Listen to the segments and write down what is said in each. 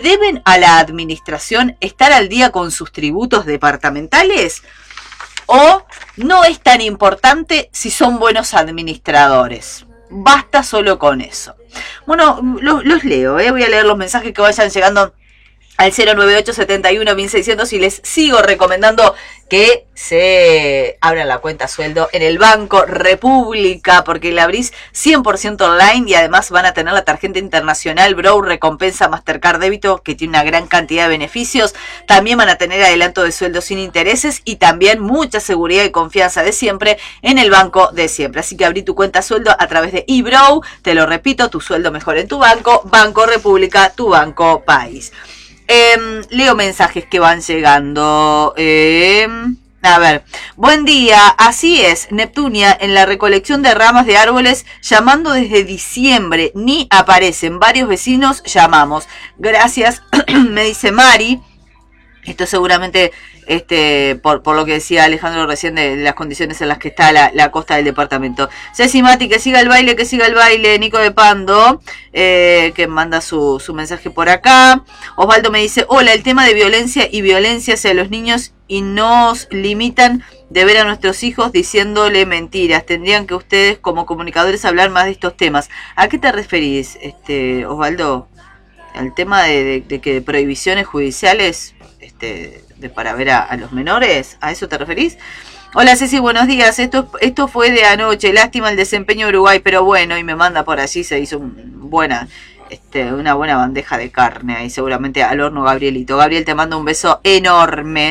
deben a la administración estar al día con sus tributos departamentales? ¿O no es tan importante si son buenos administradores? Basta solo con eso. Bueno, los leo, voy a leer los mensajes que vayan llegando al 098-71-1600 y les sigo recomendando que se abran la cuenta sueldo en el Banco República, porque la abrís 100% online y además van a tener la tarjeta internacional Brow Recompensa Mastercard Débito, que tiene una gran cantidad de beneficios. También van a tener adelanto de sueldo sin intereses y también mucha seguridad y confianza de siempre en el banco de siempre. Así que abrí tu cuenta sueldo a través de eBrow, te lo repito, tu sueldo mejor en tu banco, Banco República, tu banco país. Leo mensajes que van llegando. A ver, buen día, así es, Neptunia en la recolección de ramas de árboles, llamando desde diciembre, ni aparecen, varios vecinos llamamos. Gracias, me dice Mari. Esto seguramente por lo que decía Alejandro recién de las condiciones en las que está la costa del departamento. Ceci Mati, que siga el baile. Nico de Pando, que manda su mensaje por acá. Osvaldo me dice, hola, el tema de violencia hacia los niños y nos limitan de ver a nuestros hijos diciéndole mentiras. Tendrían que ustedes como comunicadores hablar más de estos temas. ¿A qué te referís, Osvaldo? ¿Al tema de que prohibiciones judiciales para ver a los menores? ¿A eso te referís? Hola Ceci, buenos días. Esto fue de anoche. Lástima el desempeño de Uruguay, pero bueno, y me manda por allí, se hizo una buena bandeja de carne ahí, seguramente al horno Gabrielito. Gabriel, te mando un beso enorme.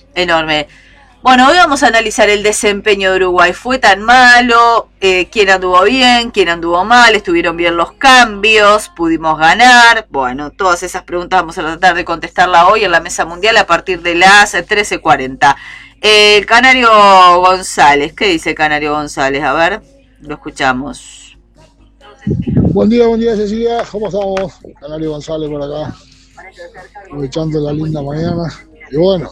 Bueno, hoy vamos a analizar el desempeño de Uruguay. ¿Fue tan malo? ¿Quién anduvo bien? ¿Quién anduvo mal? ¿Estuvieron bien los cambios? ¿Pudimos ganar? Bueno, todas esas preguntas vamos a tratar de contestarla hoy en la Mesa Mundial a partir de las 13:40. El Canario González. ¿Qué dice el Canario González? A ver, lo escuchamos. Buen día Cecilia. ¿Cómo estamos? Canario González por acá. Aprovechando la linda mañana. Y bueno,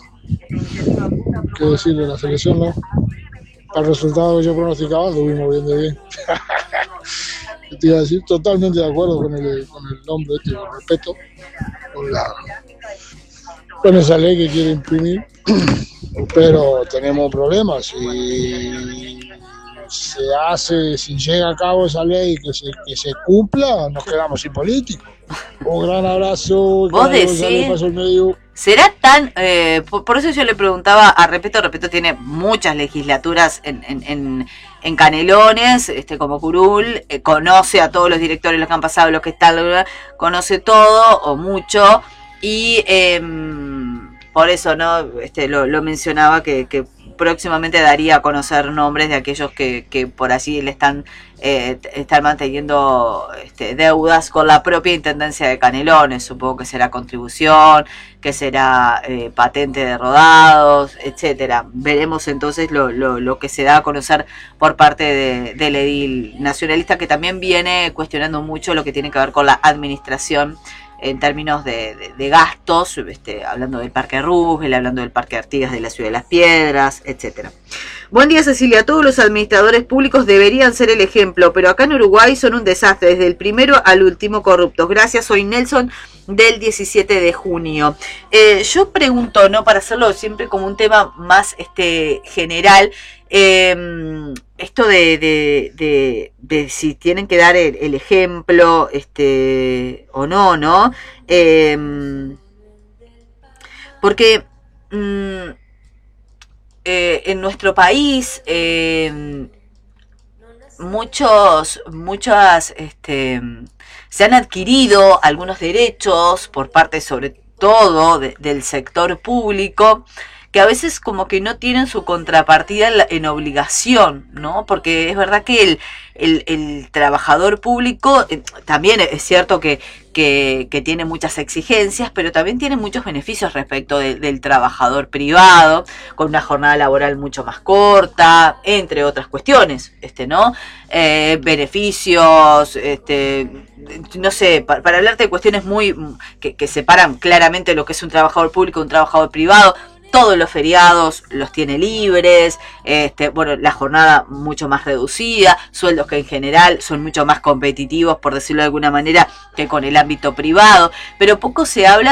qué decir de la selección, ¿no? Al resultado que yo pronosticaba, estuvimos bien de bien. Te iba a decir, totalmente de acuerdo con el nombre con respeto, con esa ley que quiere imprimir, pero tenemos problemas. Si llega a cabo esa ley que se cumpla, nos quedamos sin políticos. Un gran abrazo. ¿Vos decís? ¿Será tan...? Por eso yo le preguntaba a Repeto tiene muchas legislaturas en Canelones, como curul, conoce a todos los directores, los que han pasado, los que están, conoce todo o mucho, y por eso no lo mencionaba que próximamente daría a conocer nombres de aquellos que por allí le están manteniendo deudas con la propia Intendencia de Canelones. Supongo que será contribución, que será patente de rodados, etcétera. Veremos entonces lo que se da a conocer por parte del edil nacionalista, que también viene cuestionando mucho lo que tiene que ver con la administración en términos de gastos, hablando del Parque Roosevelt, hablando del Parque Artigas de la Ciudad de las Piedras, etcétera. Buen día, Cecilia. Todos los administradores públicos deberían ser el ejemplo, pero acá en Uruguay son un desastre, desde el primero al último corruptos. Gracias, soy Nelson del 17 de junio. Yo pregunto, ¿no? Para hacerlo siempre como un tema más general, esto de si tienen que dar el ejemplo o no, porque en nuestro país muchas se han adquirido algunos derechos por parte sobre todo del sector público, que a veces como que no tienen su contrapartida en obligación, ¿no? Porque es verdad que el trabajador público también es cierto que tiene muchas exigencias, pero también tiene muchos beneficios respecto del trabajador privado, con una jornada laboral mucho más corta, entre otras cuestiones, ¿no? Beneficios, no sé, para hablarte de cuestiones que separan claramente lo que es un trabajador público de un trabajador privado. Todos los feriados los tiene libres, la jornada mucho más reducida, sueldos que en general son mucho más competitivos, por decirlo de alguna manera, que con el ámbito privado, pero poco se habla